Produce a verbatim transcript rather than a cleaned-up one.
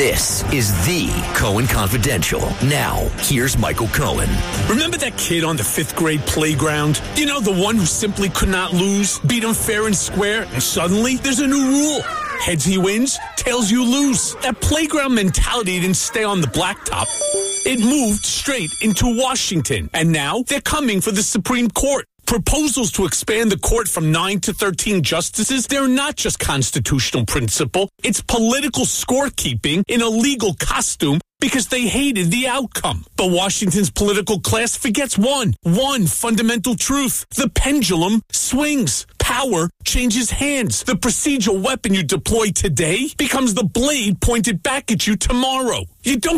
This is the Cohen Confidential. Now, here's Michael Cohen. Remember that kid on the fifth grade playground? You know, the one who simply could not lose, beat him fair and square, and suddenly there's a new rule. Heads he wins, tails you lose. That playground mentality didn't stay on the blacktop. It moved straight into Washington, and now they're coming for the Supreme Court. Proposals to expand the court from nine to thirteen justices, they're not just constitutional principle. It's political scorekeeping in a legal costume because they hated the outcome. But Washington's political class forgets one, one fundamental truth. The pendulum swings. Power changes hands. The procedural weapon you deploy today becomes the blade pointed back at you tomorrow. You don't